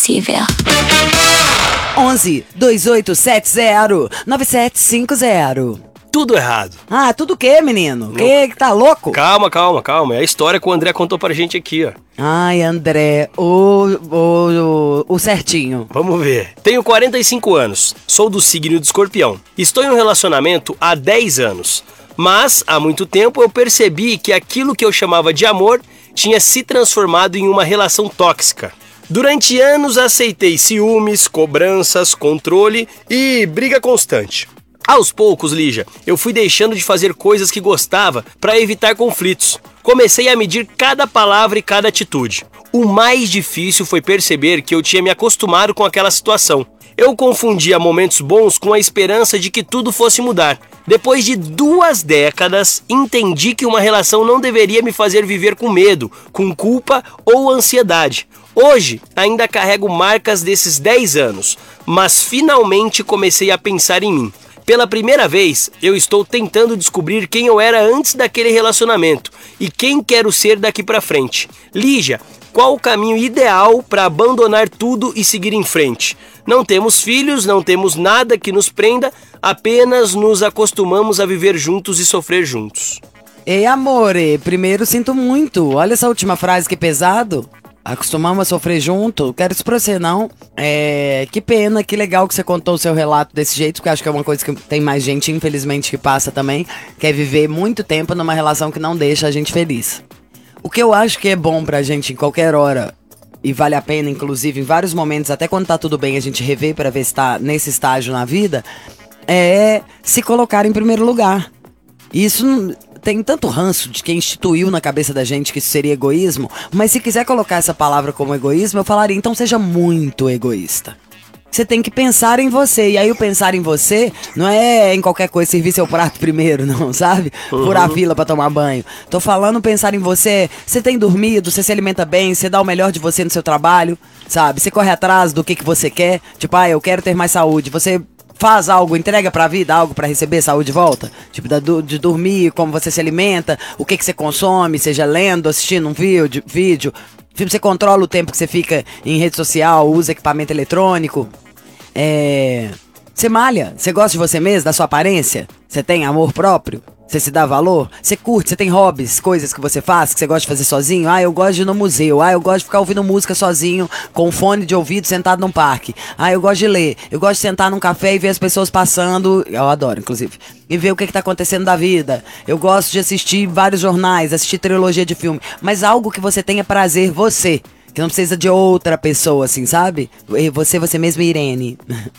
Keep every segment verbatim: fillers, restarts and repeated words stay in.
impossível. onze, dois oito sete zero, nove sete cinco zero. Tudo errado. Ah, tudo o quê, menino? Não. Que que tá louco? Calma, calma, calma. É a história que o André contou pra gente aqui, ó. Ai, André, o, o, o, o certinho. Vamos ver. Tenho quarenta e cinco anos, sou do signo de Escorpião. Estou em um relacionamento há dez anos. Mas, há muito tempo, eu percebi que aquilo que eu chamava de amor tinha se transformado em uma relação tóxica. Durante anos aceitei ciúmes, cobranças, controle e briga constante. Aos poucos, Lígia, eu fui deixando de fazer coisas que gostava para evitar conflitos. Comecei a medir cada palavra e cada atitude. O mais difícil foi perceber que eu tinha me acostumado com aquela situação. Eu confundia momentos bons com a esperança de que tudo fosse mudar. Depois de duas décadas, entendi que uma relação não deveria me fazer viver com medo, com culpa ou ansiedade. Hoje, ainda carrego marcas desses dez anos, mas finalmente comecei a pensar em mim. Pela primeira vez, eu estou tentando descobrir quem eu era antes daquele relacionamento e quem quero ser daqui pra frente. Lígia, qual o caminho ideal para abandonar tudo e seguir em frente? Não temos filhos, não temos nada que nos prenda, apenas nos acostumamos a viver juntos e sofrer juntos. Ei, amore, primeiro sinto muito. Olha essa última frase, que pesado. Acostumamos a sofrer junto. Quero isso pra você, não. É, que pena, que legal que você contou o seu relato desse jeito, porque acho que é uma coisa que tem mais gente, infelizmente, que passa também. Quer viver muito tempo numa relação que não deixa a gente feliz. O que eu acho que é bom pra gente em qualquer hora, e vale a pena, inclusive, em vários momentos, até quando tá tudo bem, a gente rever pra ver se tá nesse estágio na vida, é se colocar em primeiro lugar. Isso tem tanto ranço de quem instituiu na cabeça da gente que isso seria egoísmo, mas se quiser colocar essa palavra como egoísmo, eu falaria, então seja muito egoísta. Você tem que pensar em você, e aí o pensar em você não é em qualquer coisa, servir seu prato primeiro, não, sabe? Uhum. Furar a fila pra tomar banho. Tô falando pensar em você, você tem dormido, você se alimenta bem, você dá o melhor de você no seu trabalho, sabe? Você corre atrás do que, que você quer, tipo, ah, eu quero ter mais saúde, você faz algo, entrega pra vida algo pra receber saúde de volta, tipo, da, do, de dormir, como você se alimenta, o que, que você consome, seja lendo, assistindo um vídeo, vídeo, você controla o tempo que você fica em rede social, usa equipamento eletrônico. É... Você malha? Você gosta de você mesmo, da sua aparência? Você tem amor próprio? Você se dá valor? Você curte? Você tem hobbies, coisas que você faz, que você gosta de fazer sozinho? Ah, eu gosto de ir no museu. Ah, eu gosto de ficar ouvindo música sozinho, com fone de ouvido, sentado num parque. Ah, eu gosto de ler. Eu gosto de sentar num café e ver as pessoas passando. Eu adoro, inclusive. E ver o que, que tá acontecendo da vida. Eu gosto de assistir vários jornais, assistir trilogia de filme. Mas algo que você tenha prazer, você. Que não precisa de outra pessoa, assim, sabe? Você, você mesmo, Irene.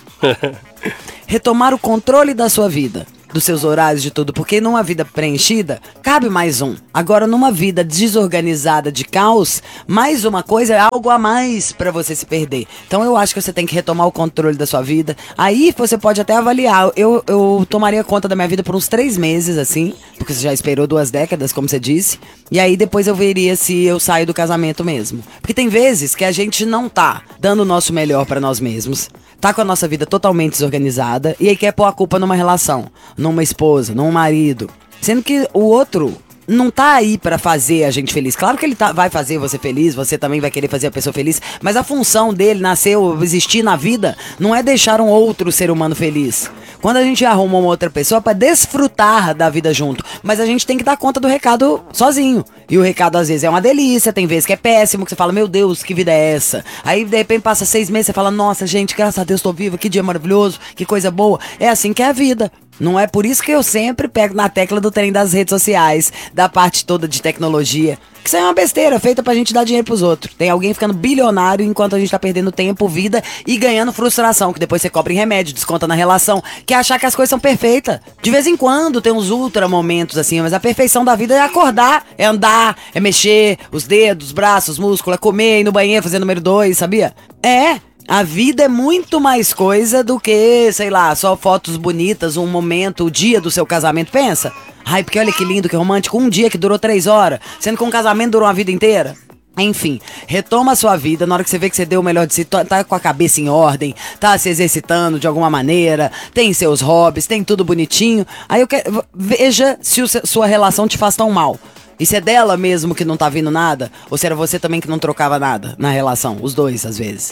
Retomar o controle da sua vida, dos seus horários, de tudo, porque numa vida preenchida, cabe mais um. Agora, numa vida desorganizada de caos, mais uma coisa é algo a mais pra você se perder. Então eu acho que você tem que retomar o controle da sua vida. Aí você pode até avaliar. Eu, eu tomaria conta da minha vida por uns três meses, assim, porque você já esperou duas décadas, como você disse. E aí depois eu veria se eu saio do casamento mesmo. Porque tem vezes que a gente não tá dando o nosso melhor pra nós mesmos. Tá com a nossa vida totalmente desorganizada e aí quer pôr a culpa numa relação, numa esposa, num marido. Sendo que o outro não tá aí pra fazer a gente feliz. Claro que ele tá, vai fazer você feliz, você também vai querer fazer a pessoa feliz, mas a função dele, nasceu, existir na vida, não é deixar um outro ser humano feliz. Quando a gente arruma uma outra pessoa pra desfrutar da vida junto, mas a gente tem que dar conta do recado sozinho. E o recado às vezes é uma delícia, tem vezes que é péssimo, que você fala, meu Deus, que vida é essa? Aí de repente passa seis meses, você fala, nossa gente, graças a Deus tô viva, que dia maravilhoso, que coisa boa. É assim que é a vida. Não é por isso que eu sempre pego na tecla do trem das redes sociais, da parte toda de tecnologia. Que isso é uma besteira, feita pra gente dar dinheiro pros outros. Tem alguém ficando bilionário enquanto a gente tá perdendo tempo, vida e ganhando frustração, que depois você cobra em remédio, desconta na relação, que é achar que as coisas são perfeitas. De vez em quando tem uns ultra momentos assim, mas a perfeição da vida é acordar, é andar, é mexer os dedos, os braços, os músculos, é comer, ir no banheiro, fazer número dois, sabia? É... A vida é muito mais coisa do que, sei lá, só fotos bonitas, um momento, o dia do seu casamento. Pensa. Ai, porque olha que lindo, que romântico. Um dia que durou três horas, sendo que um casamento durou uma vida inteira. Enfim, retoma a sua vida na hora que você vê que você deu o melhor de si, tá com a cabeça em ordem, tá se exercitando de alguma maneira, tem seus hobbies, tem tudo bonitinho. Aí eu quero, veja se o, sua relação te faz tão mal. E se é dela mesmo que não tá vindo nada, ou se era você também que não trocava nada na relação, os dois às vezes.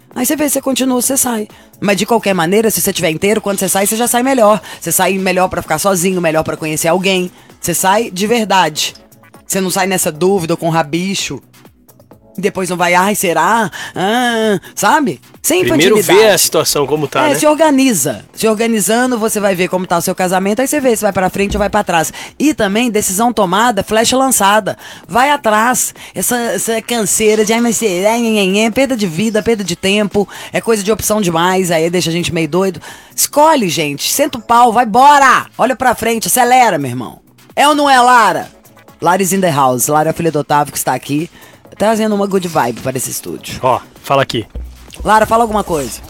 Aí você vê, você continua, você sai. Mas de qualquer maneira, se você tiver inteiro, quando você sai, você já sai melhor. Você sai melhor pra ficar sozinho, melhor pra conhecer alguém. Você sai de verdade. Você não sai nessa dúvida ou com rabicho. Depois não vai, ai, será? Ah, sabe? Sem infantilidade. Primeiro vê a situação como tá, É, né? se organiza. Se organizando, você vai ver como tá o seu casamento, aí você vê se vai pra frente ou vai pra trás. E também, decisão tomada, flecha lançada. Vai atrás. Essa, essa canseira de, ai, mas será? É perda de vida, perda de tempo, é coisa de opção demais, aí deixa a gente meio doido. Escolhe, gente. Senta o pau, vai embora. Olha pra frente, acelera, meu irmão. É ou não é, Lara? Lara is in the house. Lara é a filha do Otávio que está aqui, trazendo uma good vibe para esse estúdio. Ó, fala aqui. Lara, fala alguma coisa.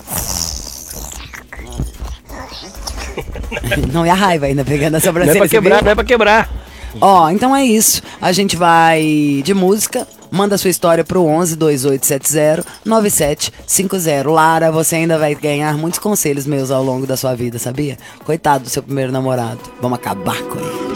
Não, é a raiva ainda pegando a Não sobrancelha. é pra quebrar, não é pra quebrar. Ó, então é isso. A gente vai de música. Manda sua história pro onze, dois oito sete zero, nove sete cinco zero. Lara, você ainda vai ganhar muitos conselhos meus ao longo da sua vida, sabia? Coitado do seu primeiro namorado. Vamos acabar com ele.